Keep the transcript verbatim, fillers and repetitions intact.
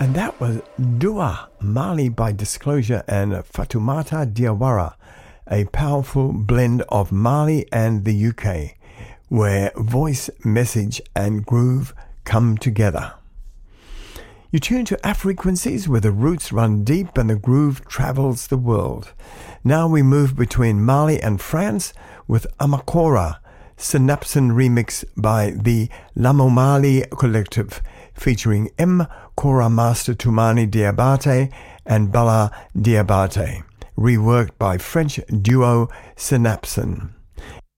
And that was Dua, Mali by Disclosure, and Fatoumata Diawara, a powerful blend of Mali and the U K, where voice, message and groove come together. You tune to Afrequencies, where the roots run deep and the groove travels the world. Now we move between Mali and France with Amakora, Synapson remix by the Lamomali Collective, featuring M. Kora Master Toumani Diabate and Bala Diabate, reworked by French duo Synapson.